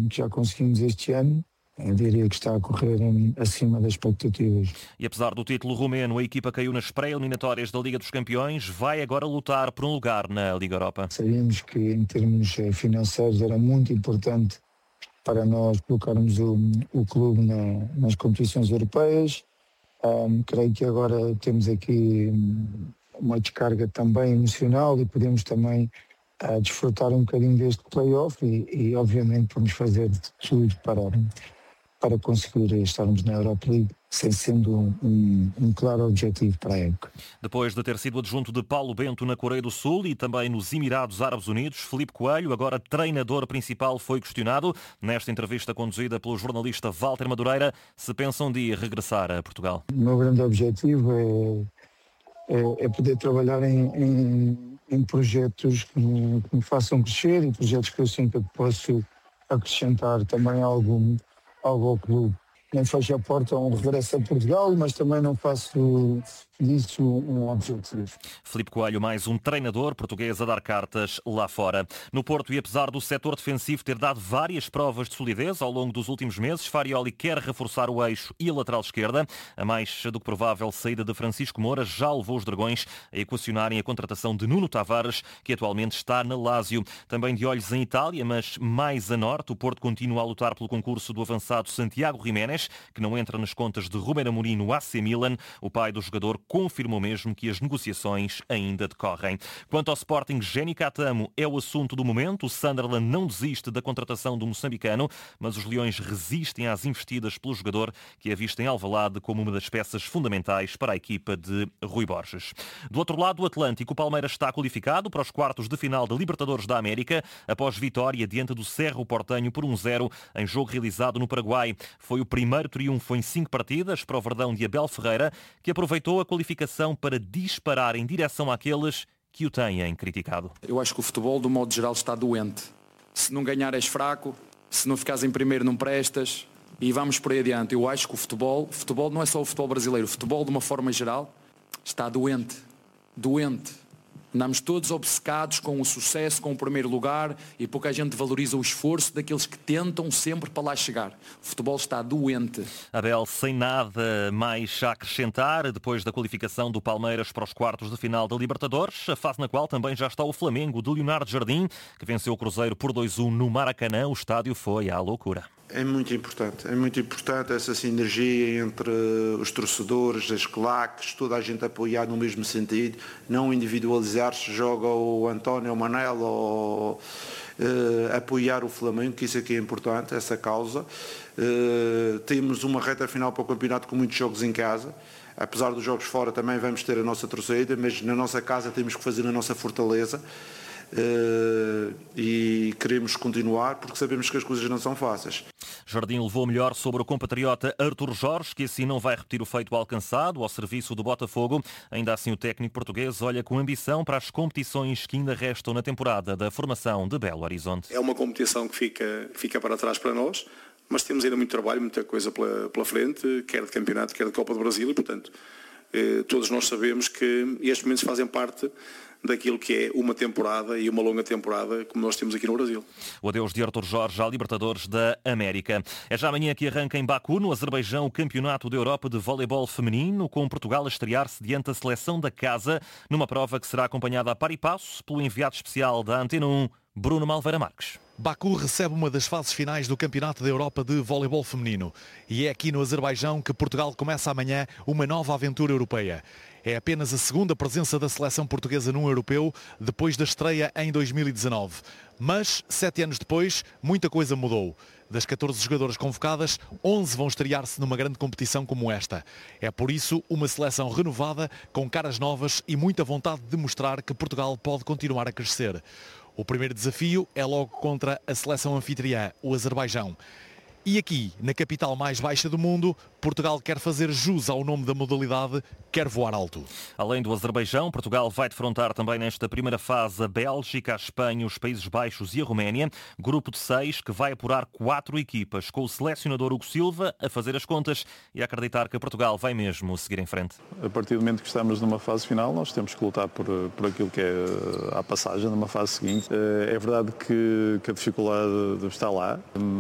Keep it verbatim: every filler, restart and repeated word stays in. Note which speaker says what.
Speaker 1: que já conseguimos este ano, eu diria que está a correr acima das expectativas.
Speaker 2: E apesar do título romeno, a equipa caiu nas pré-eliminatórias da Liga dos Campeões, vai agora lutar por um lugar na Liga Europa.
Speaker 1: Sabíamos que em termos financeiros era muito importante para nós colocarmos o, o clube na, nas competições europeias. Um, creio que agora temos aqui uma descarga também emocional e podemos também uh, desfrutar um bocadinho deste play-off e, e obviamente vamos fazer tudo para, para conseguir estarmos na Europa League, sem sendo um, um, um claro objetivo para a época.
Speaker 2: Depois de ter sido adjunto de Paulo Bento na Coreia do Sul e também nos Emirados Árabes Unidos, Filipe Coelho, agora treinador principal, foi questionado, nesta entrevista conduzida pelo jornalista Walter Madureira, se pensam de regressar a Portugal.
Speaker 1: O meu grande objetivo é, é, é poder trabalhar em, em, em projetos que me, que me façam crescer e projetos que eu sinto que posso acrescentar também algo, algo ao clube. Nem fecho a porta a um regresso a Portugal, mas também não faço disso um objetivo.
Speaker 2: Filipe Coelho, mais um treinador português a dar cartas lá fora. No Porto, e apesar do setor defensivo ter dado várias provas de solidez ao longo dos últimos meses, Farioli quer reforçar o eixo e a lateral esquerda. A mais do que provável saída de Francisco Moura já levou os dragões a equacionarem a contratação de Nuno Tavares, que atualmente está na Lazio. Também de olhos em Itália, mas mais a norte, o Porto continua a lutar pelo concurso do avançado Santiago Jiménez, que não entra nas contas de Ruben Amorim no A C Milan. O pai do jogador confirmou mesmo que as negociações ainda decorrem. Quanto ao Sporting, Jenny Catamo é o assunto do momento. O Sunderland não desiste da contratação do moçambicano, mas os Leões resistem às investidas pelo jogador, que é visto em Alvalade como uma das peças fundamentais para a equipa de Rui Borges. Do outro lado do Atlântico, o Palmeiras está qualificado para os quartos de final da Libertadores da América, após vitória diante do Cerro Porteño por um zero em jogo realizado no Paraguai. Foi o primeiro triunfo em cinco partidas para o Verdão de Abel Ferreira, que aproveitou a qualificação para disparar em direção àqueles que o têm criticado.
Speaker 3: Eu acho que o futebol, do modo geral, está doente. Se não ganhar és fraco, se não ficares em primeiro não prestas, e vamos por aí adiante. Eu acho que o futebol, o futebol não é só o futebol brasileiro, o futebol de uma forma geral está doente, doente. Andamos todos obcecados com o sucesso, com o primeiro lugar, e pouca gente valoriza o esforço daqueles que tentam sempre para lá chegar. O futebol está doente.
Speaker 2: Abel, sem nada mais a acrescentar, depois da qualificação do Palmeiras para os quartos de final da Libertadores, a fase na qual também já está o Flamengo de Leonardo Jardim, que venceu o Cruzeiro por dois a um no Maracanã. O estádio foi à loucura.
Speaker 4: É muito importante, é muito importante essa sinergia entre os torcedores, as claques, toda a gente apoiar no mesmo sentido, não individualizar-se, joga o António, o Manel, ou uh, apoiar o Flamengo, que isso aqui é importante, essa causa. Uh, temos uma reta final para o campeonato com muitos jogos em casa, apesar dos jogos fora também vamos ter a nossa torcida, mas na nossa casa temos que fazer a nossa fortaleza. Uh, e queremos continuar porque sabemos que as coisas não são fáceis.
Speaker 2: Jardim levou melhor sobre o compatriota Artur Jorge, que assim não vai repetir o feito alcançado ao serviço do Botafogo. Ainda assim, o técnico português olha com ambição para as competições que ainda restam na temporada da formação de Belo Horizonte.
Speaker 5: É uma competição que fica, fica para trás para nós, mas temos ainda muito trabalho, muita coisa pela, pela frente, quer de campeonato, quer de Copa do Brasil, e portanto eh, todos nós sabemos que estes momentos fazem parte daquilo que é uma temporada e uma longa temporada como nós temos aqui no Brasil.
Speaker 2: O adeus de Artur Jorge à Libertadores da América. É já amanhã que arranca em Baku, no Azerbaijão, o Campeonato da Europa de Voleibol Feminino, com Portugal a estrear-se diante da seleção da casa, numa prova que será acompanhada a par e passo pelo enviado especial da Antena um, Bruno Malveira Marques.
Speaker 6: Baku recebe uma das fases finais do Campeonato da Europa de Voleibol Feminino. E é aqui no Azerbaijão que Portugal começa amanhã uma nova aventura europeia. É apenas a segunda presença da seleção portuguesa num europeu, depois da estreia em dois mil e dezanove. Mas, sete anos depois, muita coisa mudou. Das catorze jogadoras convocadas, onze vão estrear-se numa grande competição como esta. É por isso uma seleção renovada, com caras novas e muita vontade de mostrar que Portugal pode continuar a crescer. O primeiro desafio é logo contra a seleção anfitriã, o Azerbaijão. E aqui, na capital mais baixa do mundo, Portugal quer fazer jus ao nome da modalidade, quer voar alto.
Speaker 2: Além do Azerbaijão, Portugal vai defrontar também nesta primeira fase a Bélgica, a Espanha, os Países Baixos e a Roménia. Grupo de seis que vai apurar quatro equipas, com o selecionador Hugo Silva a fazer as contas e a acreditar que Portugal vai mesmo seguir em frente.
Speaker 7: A partir do momento que estamos numa fase final, nós temos que lutar por, por aquilo que é a passagem numa fase seguinte. É verdade que, que a dificuldade está lá.